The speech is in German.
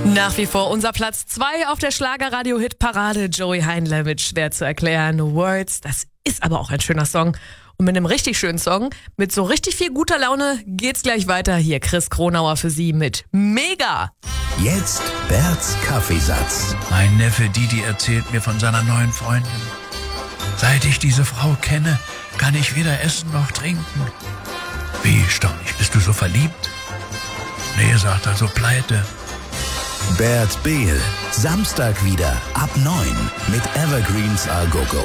Nach wie vor unser Platz 2 auf der Schlagerradio-Hit-Parade. Joey Heinle mit Schwer zu erklären Words. Das ist aber auch ein schöner Song. Und mit einem richtig schönen Song, mit so richtig viel guter Laune, geht's gleich weiter. Hier Chris Kronauer für Sie mit Mega. Jetzt Berts Kaffeesatz. Mein Neffe Didi erzählt mir von seiner neuen Freundin. Seit ich diese Frau kenne, kann ich weder essen noch trinken. Wie, Stornig, bist du so verliebt? Nee, sagt er, so pleite. Bert Behl, Samstag wieder ab 9 mit Evergreens Al Gogo.